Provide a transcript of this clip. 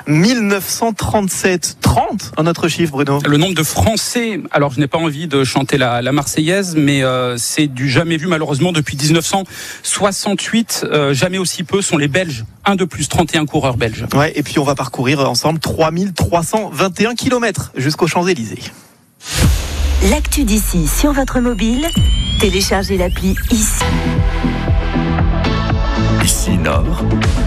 1937. 30, un autre chiffre, Bruno. Le nombre de Français, alors je n'ai pas envie de chanter la Marseillaise, mais c'est du jamais vu malheureusement depuis 1968. Jamais aussi peu sont les Belges. 1 de plus, 31 coureurs belges. Ouais, et puis on va parcourir ensemble 3321 km jusqu'aux Champs-Élysées. L'actu d'ici sur votre mobile, téléchargez l'appli ICI. ICI Nord.